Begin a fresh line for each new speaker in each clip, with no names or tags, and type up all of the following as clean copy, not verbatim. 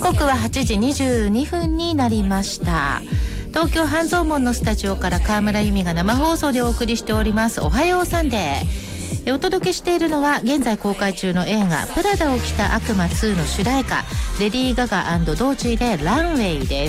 刻は8時22分になりました。東京半蔵門のスタジオから川村由美が生放送でお送りしております。おはようサンデー。お届けしているのは現在公開中の映画プラダを着た悪魔2の主題歌、レディー・ガガ&ドーチーでランウェイです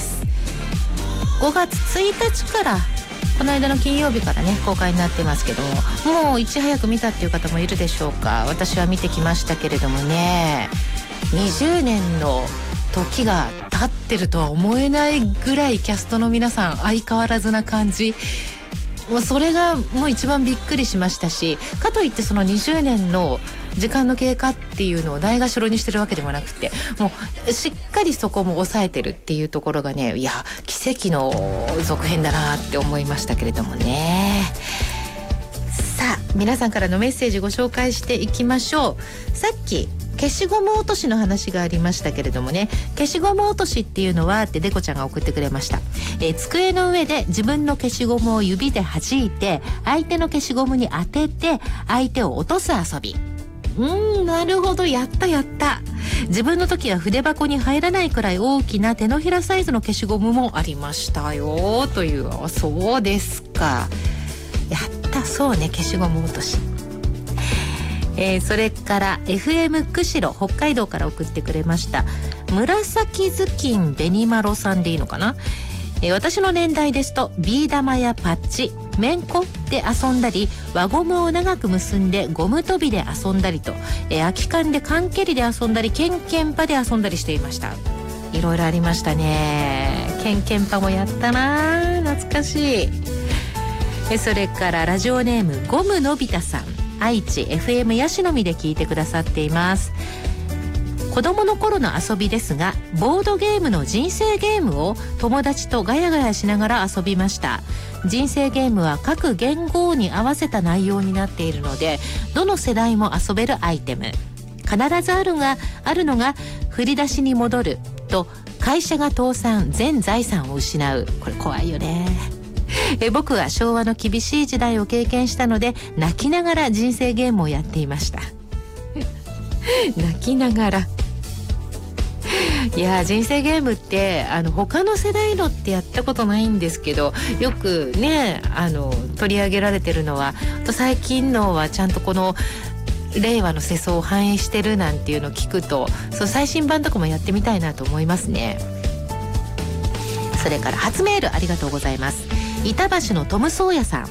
。5月1日からこの間の金曜日からね公開になってますけども、もういち早く見たっていう方もいるでしょうか。私は見てきましたけれどもね、20年の時が経ってるとは思えないぐらいキャストの皆さん相変わらずな感じ、もうそれがもう一番びっくりしましたし、かといってその20年の時間の経過っていうのをないがしろにしてるわけでもなくて、もうしっかりそこも抑えてるっていうところがね、いや奇跡の続編だなって思いましたけれどもね。さあ皆さんからのメッセージご紹介していきましょう。さっき消しゴム落としの話がありましたけれどもね、消しゴム落としっていうのはってデコちゃんが送ってくれました。机の上で自分の消しゴムを指で弾いて相手の消しゴムに当てて相手を落とす遊び。なるほど、やったやった。自分の時は筆箱に入らないくらい大きな手のひらサイズの消しゴムもありましたよという。そうですか、やった。そうね、消しゴム落とし。それから FM 釧路北海道から送ってくれました紫ずきんベニマロさんでいいのかな。私の年代ですとビー玉やパッチ、めんこで遊んだり、輪ゴムを長く結んでゴム跳びで遊んだりと、空き缶で缶蹴りで遊んだり、ケンケンパで遊んだりしていました。いろいろありましたね。ケンケンパもやったな、懐かしい。それからラジオネームゴムのび太さん、愛知 FM ヤシの実で聞いてくださっています。子供の頃の遊びですが、ボードゲームの人生ゲームを友達とガヤガヤしながら遊びました。人生ゲームは各言語に合わせた内容になっているので、どの世代も遊べるアイテム。必ずあるのが振り出しに戻ると会社が倒産、全財産を失う。これ怖いよね。僕は昭和の厳しい時代を経験したので泣きながら人生ゲームをやっていました泣きながら。いや人生ゲームって他の世代のってやったことないんですけど、よくね取り上げられてるのは、最近のはちゃんとこの令和の世相を反映してるなんていうのを聞くと、そう最新版とかもやってみたいなと思いますね。それから初メールありがとうございます。板橋のトムソーヤさん。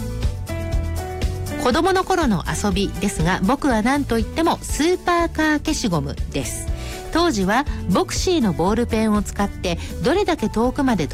子供の頃の遊びですが、僕は何と言ってもスーパーカー消しゴムです。当時はボクシーのボールペンを使ってどれだけ遠くまで